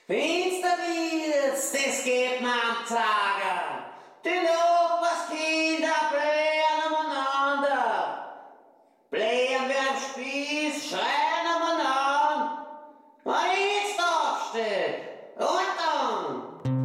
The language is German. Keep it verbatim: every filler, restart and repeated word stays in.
Wenn's da willst, das geht man sagen. Die Nachbarskinder blähen umeinander. Blähen wie am Spieß, schreien umeinander.